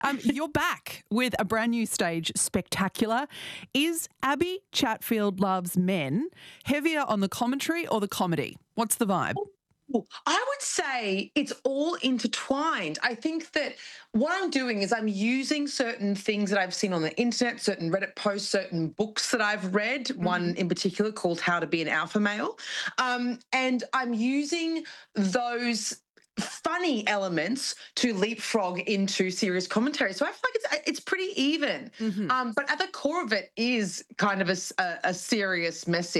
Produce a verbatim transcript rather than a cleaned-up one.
Um, you're back with a brand new stage spectacular. Is Abby Chatfield Loves Men heavier on the commentary or the comedy? What's the vibe? I would say it's all intertwined. I think that what I'm doing is I'm using certain things that I've seen on the internet, certain Reddit posts, certain books that I've read, mm-hmm. one in particular called How to Be an Alpha Male. Um, and I'm using those funny elements to leapfrog into serious commentary. So I feel like it's it's pretty even. Mm-hmm. Um, but at the core of it is kind of a, a, a serious message.